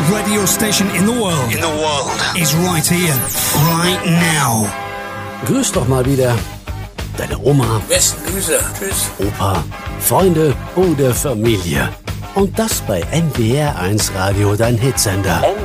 radio station in the world. Is right here, right now. Grüß doch mal wieder deine Oma, Besten Grüße. Tschüss. Opa, Freunde oder Familie. Und das bei NDR1 Radio, dein Hitsender.